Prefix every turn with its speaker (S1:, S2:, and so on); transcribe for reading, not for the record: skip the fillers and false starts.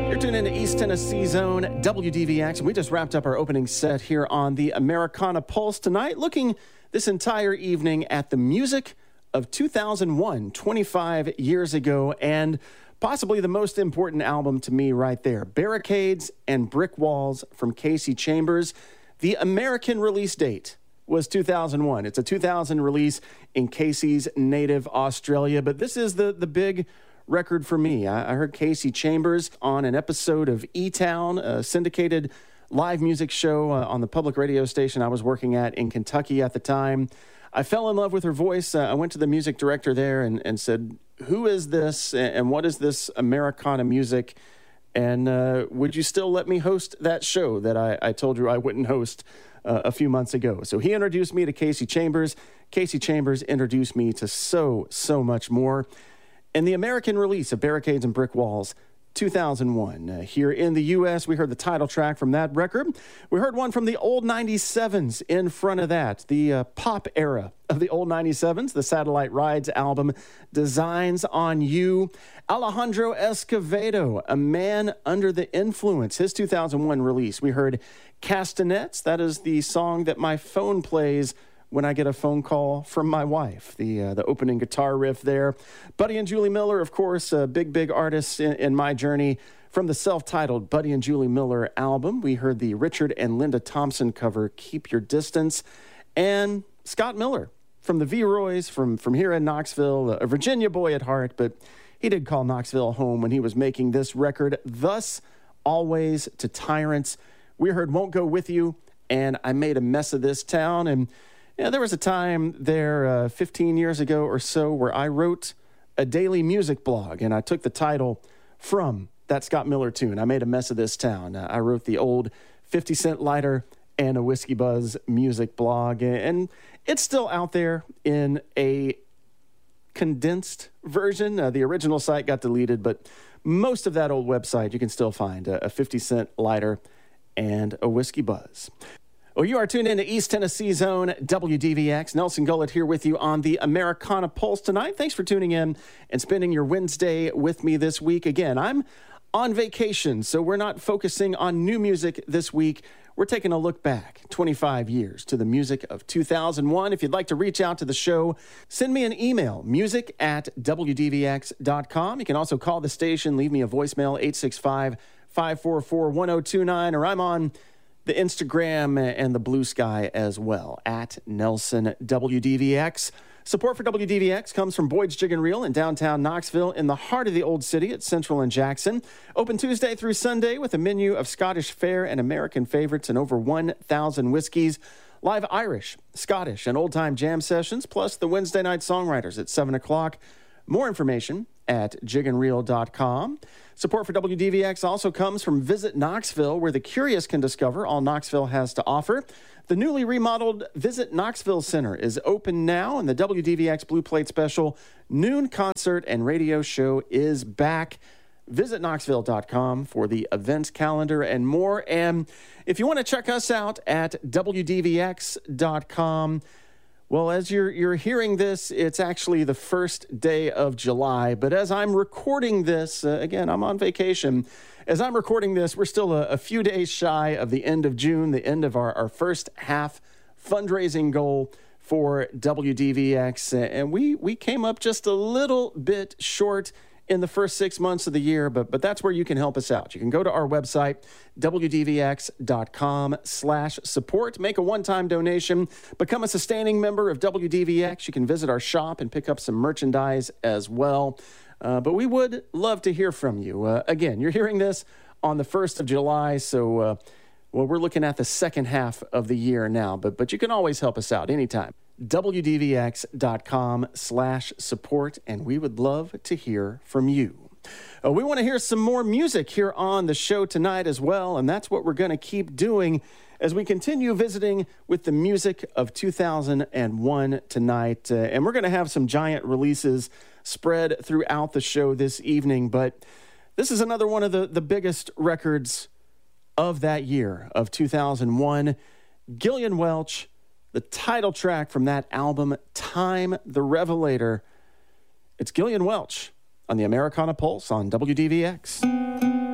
S1: You're tuned into East Tennessee Zone, WDVX. We just wrapped up our opening set here on the Americana Pulse tonight, looking this entire evening at the music of 2001, 25 years ago, and possibly the most important album to me right there, Barricades and Brick Walls from Kasey Chambers. The American release date was 2001. It's a 2000 release in Kasey's native Australia, but this is the big record for me. I heard Kasey Chambers on an episode of E-Town, a syndicated live music show on the public radio station I was working at in Kentucky at the time. I fell in love with her voice. I went to the music director there and said, who is this and what is this Americana music? And would you still let me host that show that I told you I wouldn't host a few months ago? So he introduced me to Kasey Chambers. Kasey Chambers introduced me to so much more. And the American release of Barricades and Brick Walls, 2001. Here in the U.S., we heard the title track from that record. We heard one from the old 97s in front of that, the pop era of the old 97s, the Satellite Rides album, Designs on You. Alejandro Escovedo, A Man Under the Influence, his 2001 release. We heard Castanets. That is the song that my phone plays when I get a phone call from my wife, the opening guitar riff there. Buddy and Julie Miller, of course, big artists in my journey. From the self-titled Buddy and Julie Miller album, we heard the Richard and Linda Thompson cover, Keep Your Distance. And Scott Miller from the V-Roys, from here in Knoxville, a Virginia boy at heart, but he did call Knoxville home when he was making this record. Thus, Always to Tyrants. We heard Won't Go With You, and I Made a Mess of This Town. And yeah, there was a time there 15 years ago or so where I wrote a daily music blog, and I took the title from that Scott Miller tune, I Made a Mess of This Town. I wrote the old 50 Cent Lighter and a Whiskey Buzz music blog, and it's still out there in a condensed version. The original site got deleted, but most of that old website you can still find, a 50 Cent Lighter and a Whiskey Buzz. Well, you are tuned in to East Tennessee Zone, WDVX. Nelson Gullett here with you on the Americana Pulse tonight. Thanks for tuning in and spending your Wednesday with me this week. Again, I'm on vacation, so we're not focusing on new music this week. We're taking a look back 25 years to the music of 2001. If you'd like to reach out to the show, send me an email, music@wdvx.com. You can also call the station, leave me a voicemail, 865-544-1029, or I'm on the Instagram and the Blue Sky as well, at Nelson WDVX. Support for WDVX comes from Boyd's Jig and Reel in downtown Knoxville, in the heart of the old city at Central and Jackson. Open Tuesday through Sunday with a menu of Scottish fare and American favorites and over 1,000 whiskeys. Live Irish, Scottish, and old-time jam sessions, plus the Wednesday night songwriters at 7 o'clock. More information at jigandreel.com. Support for WDVX also comes from Visit Knoxville, where the curious can discover all Knoxville has to offer. The newly remodeled Visit Knoxville Center is open now, and the WDVX Blue Plate Special noon concert and radio show is back. Visit Knoxville.com for the events calendar and more. And if you want to check us out at WDVX.com, well, as you're hearing this, it's actually the first day of July. But as I'm recording this, again, I'm on vacation. As I'm recording this, we're still a few days shy of the end of June, the end of our first half fundraising goal for WDVX. And we came up just a little bit short in the first 6 months of the year, but that's where you can help us out. You can go to our website, wdvx.com/support, make a one-time donation, become a sustaining member of WDVX. You can visit our shop and pick up some merchandise as well. But we would love to hear from you. Again, you're hearing this on the 1st of July, so we're looking at the second half of the year now, but you can always help us out anytime. wdvx.com/support, and we would love to hear from you. We want to hear some more music here on the show tonight as well, and that's what we're going to keep doing as we continue visiting with the music of 2001 tonight. And we're going to have some giant releases spread throughout the show this evening, but this is another one of the biggest records of that year, of 2001. Gillian Welch, the title track from that album, Time the Revelator. It's Gillian Welch on the Americana Pulse on WDVX.